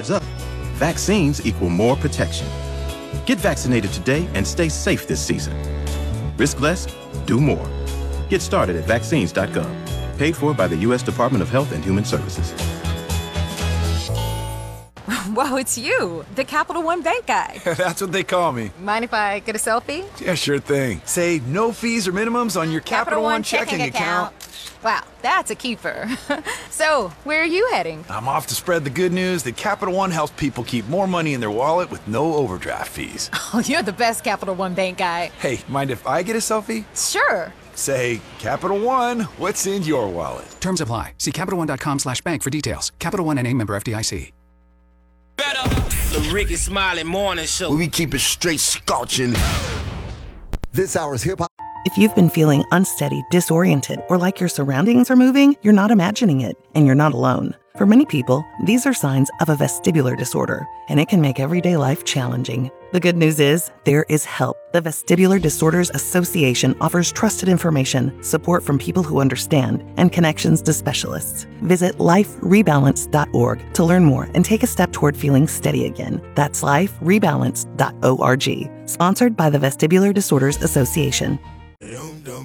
adds up, vaccines equal more protection. Get vaccinated today and stay safe this season. Risk less, do more. Get started at vaccines.gov. Paid for by the U.S. Department of Health and Human Services. Whoa, it's you, the Capital One Bank guy. That's what they call me. Mind if I get a selfie? Yeah, sure thing. Say no fees or minimums on your Capital One checking account. Wow, that's a keeper. So, where are you heading? I'm off to spread the good news that Capital One helps people keep more money in their wallet with no overdraft fees. Oh, you're the best Capital One Bank guy. Hey, mind if I get a selfie? Sure. Say, Capital One, what's in your wallet? Terms apply. See CapitalOne.com/bank for details. Capital One NA, member FDIC. Better. The Ricky Smiley Morning Show. We keep it straight scorching. This hour's hip-hop. If you've been feeling unsteady, disoriented, or like your surroundings are moving, you're not imagining it, and you're not alone. For many people, these are signs of a vestibular disorder, and it can make everyday life challenging. The good news is, there is help. The Vestibular Disorders Association offers trusted information, support from people who understand, and connections to specialists. Visit liferebalance.org to learn more and take a step toward feeling steady again. That's liferebalance.org. Sponsored by the Vestibular Disorders Association.